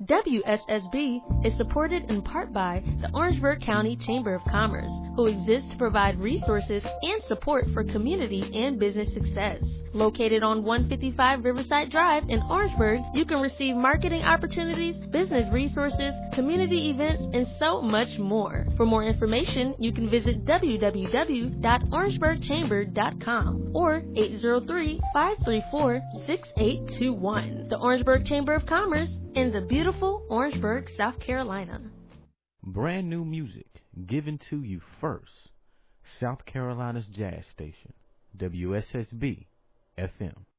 WSSB is supported in part by the Orangeburg County Chamber of Commerce, who exists to provide resources and support for community and business success. Located on 155 Riverside Drive in Orangeburg, you can receive marketing opportunities, business resources, community events, and so much more. For more information, you can visit www.orangeburgchamber.com or 803-534-6821. The Orangeburg Chamber of Commerce in the beautiful Orangeburg, South Carolina. Brand new music given to you first. South Carolina's Jazz Station, WSSB FM.